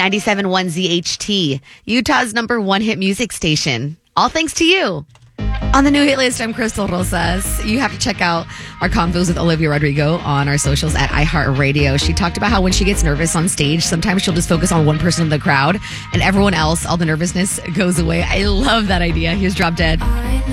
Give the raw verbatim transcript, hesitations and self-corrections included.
ninety-seven point one Z H T, Utah's number one hit music station. All thanks to you. On the new hit list, I'm Crystal Rosas. You have to check out our convos with Olivia Rodrigo on our socials at iHeartRadio. She talked about how when she gets nervous on stage, sometimes she'll just focus on one person in the crowd and everyone else, all the nervousness goes away. I love that idea. Here's Drop Dead.